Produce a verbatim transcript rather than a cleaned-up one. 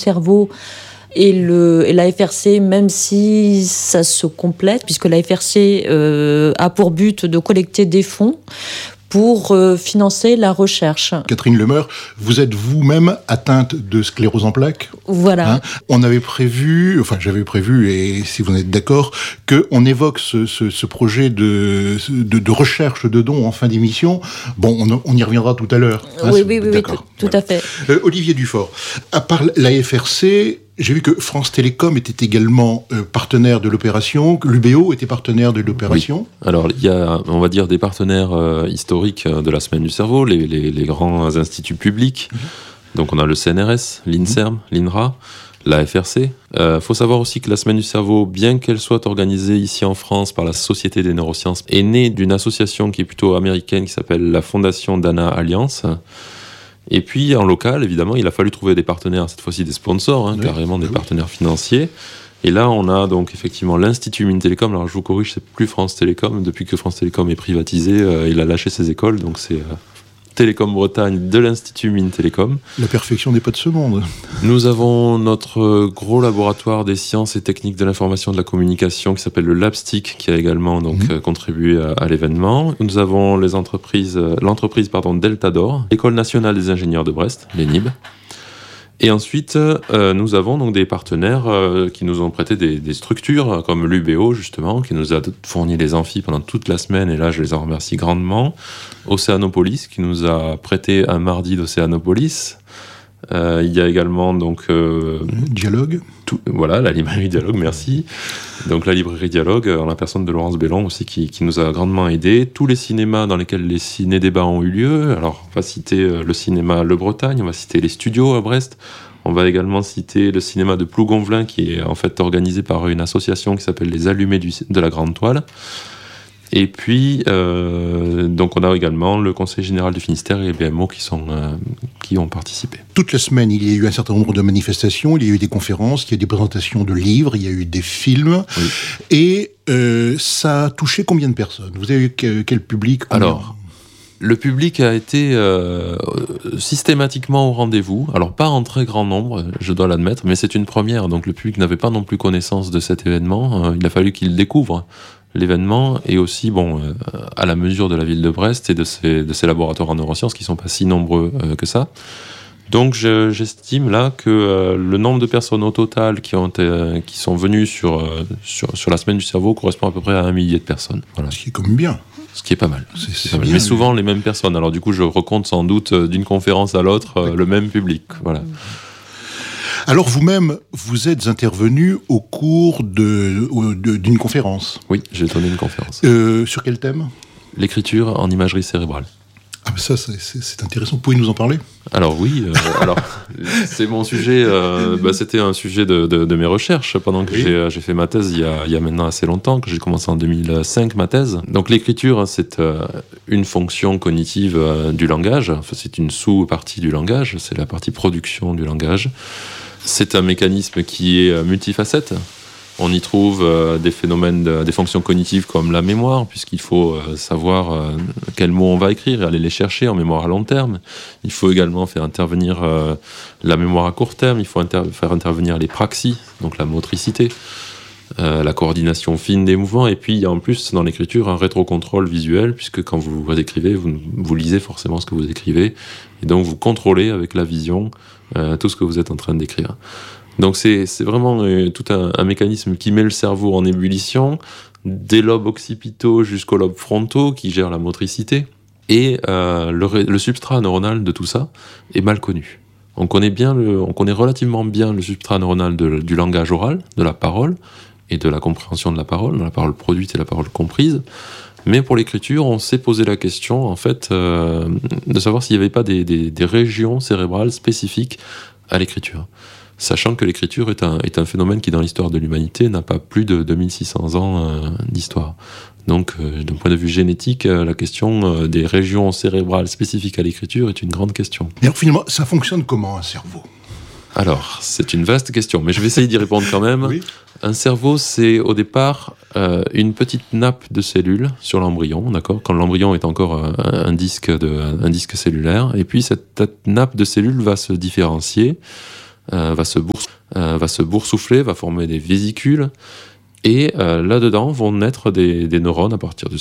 cerveau et, le, et la F R C, même si ça se complète, puisque la F R C euh, a pour but de collecter des fonds pour euh, financer la recherche. Catherine Lemeur, vous êtes vous-même atteinte de sclérose en plaques. Voilà. Hein, on avait prévu, enfin j'avais prévu, et si vous êtes d'accord, qu'on évoque ce, ce, ce projet de, de, de recherche de dons en fin d'émission. Bon, on, on y reviendra tout à l'heure. Hein, oui, si oui, oui, oui, tout, tout voilà. à fait. Euh, Olivier Dufort, à part la F R C, j'ai vu que France Télécom était également euh, partenaire de l'opération, que l'U B O était partenaire de l'opération. Oui. Alors, il y a, on va dire, des partenaires euh, historiques de la Semaine du Cerveau, les, les, les grands instituts publics. Mmh. Donc, on a le C N R S, l'INSERM, mmh. l'INRA, la F R C. Il euh, faut savoir aussi que la Semaine du Cerveau, bien qu'elle soit organisée ici en France par la Société des neurosciences, est née d'une association qui est plutôt américaine, qui s'appelle la Fondation Dana Alliance. Et puis, en local, évidemment, il a fallu trouver des partenaires, cette fois-ci des sponsors, hein, oui, carrément des oui. partenaires financiers. Et là, on a donc effectivement l'Institut Mines Télécom. Alors, je vous corrige, c'est plus France Télécom. Depuis que France Télécom est privatisé, euh, il a lâché ses écoles. Donc, c'est euh, Télécom Bretagne de l'Institut Mines Télécom. La perfection n'est pas de ce monde. Nous avons notre gros laboratoire des sciences et techniques de l'information et de la communication qui s'appelle le LabStick, qui a également donc, mmh. euh, contribué à, à l'événement. Nous avons les entreprises, euh, l'entreprise pardon, Deltador, l'École nationale des ingénieurs de Brest, l'E N I B. Et ensuite, euh, nous avons donc des partenaires euh, qui nous ont prêté des, des structures, comme l'U B O, justement, qui nous a fourni les amphis pendant toute la semaine, et là, je les en remercie grandement. Océanopolis, qui nous a prêté un mardi d'Océanopolis. Euh, il y a également, donc... Euh, Dialogue. Tout, voilà, la librairie Dialogue, merci. Donc, la librairie Dialogue, en la personne de Laurence Bellon aussi, qui, qui nous a grandement aidés. Tous les cinémas dans lesquels les ciné-débats ont eu lieu. Alors, on va citer le cinéma Le Bretagne, on va citer les studios à Brest. On va également citer le cinéma de Plougonvelin, qui est en fait organisé par une association qui s'appelle Les Allumés du, de la Grande Toile. Et puis, euh, donc on a également le Conseil général du Finistère et les B M O qui, sont, euh, qui ont participé. Toute la semaine, il y a eu un certain nombre de manifestations, il y a eu des conférences, il y a eu des présentations de livres, il y a eu des films. Oui. Et euh, ça a touché combien de personnes ? Vous avez eu quel public ? Combien ? Alors, le public a été euh, systématiquement au rendez-vous. Alors, pas en très grand nombre, je dois l'admettre, mais c'est une première. Donc, le public n'avait pas non plus connaissance de cet événement. Euh, il a fallu qu'il découvre l'événement, et aussi bon, euh, à la mesure de la ville de Brest et de ses, de ses laboratoires en neurosciences qui ne sont pas si nombreux euh, que ça. Donc je, j'estime là que euh, le nombre de personnes au total qui, ont, euh, qui sont venues sur, euh, sur, sur la Semaine du Cerveau correspond à peu près à un millier de personnes. Voilà. Ce qui est quand même bien. Ce qui est pas mal. C'est, c'est pas mal. bien, mais souvent les mêmes personnes. Alors du coup, je recompte sans doute d'une conférence à l'autre euh, le même public. Voilà. Alors vous-même, vous êtes intervenu au cours de, de, d'une conférence. Oui, j'ai donné une conférence. Euh, sur quel thème ? L'écriture en imagerie cérébrale. Ah ben ça, c'est, c'est, c'est intéressant. Vous pouvez nous en parler ? Alors oui, euh, alors c'est mon sujet. Euh, bah, c'était un sujet de, de, de mes recherches pendant que oui. j'ai, j'ai fait ma thèse il y, a, il y a maintenant assez longtemps, que j'ai commencé en deux mille cinq ma thèse. Donc l'écriture, c'est euh, une fonction cognitive euh, du langage. Enfin, c'est une sous-partie du langage. C'est la partie production du langage. C'est un mécanisme qui est multifacette. On y trouve euh, des phénomènes, de, des fonctions cognitives comme la mémoire, puisqu'il faut euh, savoir euh, quels mots on va écrire et aller les chercher en mémoire à long terme. Il faut également faire intervenir euh, la mémoire à court terme. Il faut inter- faire intervenir les praxies, donc la motricité, euh, la coordination fine des mouvements. Et puis il y a en plus dans l'écriture un rétrocontrôle visuel, puisque quand vous, vous écrivez, vous, vous lisez forcément ce que vous écrivez, et donc vous contrôlez avec la vision Euh, tout ce que vous êtes en train d'écrire. Donc c'est, c'est vraiment euh, tout un, un mécanisme qui met le cerveau en ébullition, des lobes occipitaux jusqu'aux lobes frontaux qui gèrent la motricité, et euh, le, le substrat neuronal de tout ça est mal connu. On connaît, bien le, on connaît relativement bien le substrat neuronal de, du langage oral, de la parole, et de la compréhension de la parole, de la parole produite et la parole comprise. Mais pour l'écriture, on s'est posé la question, en fait, euh, de savoir s'il n'y avait pas des, des, des régions cérébrales spécifiques à l'écriture. Sachant que l'écriture est un, est un phénomène qui, dans l'histoire de l'humanité, n'a pas plus de deux mille six cents ans euh, d'histoire. Donc, euh, d'un point de vue génétique, euh, la question euh, des régions cérébrales spécifiques à l'écriture est une grande question. Mais alors, finalement, ça fonctionne comment, un cerveau ? Alors, c'est une vaste question, mais je vais essayer d'y répondre quand même. Oui. Un cerveau, c'est au départ euh, une petite nappe de cellules sur l'embryon, d'accord ? Quand l'embryon est encore un, un, disque de, un disque cellulaire, et puis cette, cette nappe de cellules va se différencier euh, va se bourse, euh, va se boursoufler, va former des vésicules. Et euh, là-dedans vont naître des, des neurones à partir de